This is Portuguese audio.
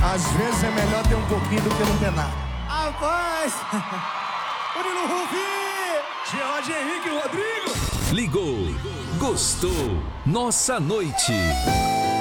Às vezes é melhor ter um pouquinho do que não ter nada. Rapaz! Murilo Rufi! George Henrique Rodrigo! Ligou, gostou, nossa noite.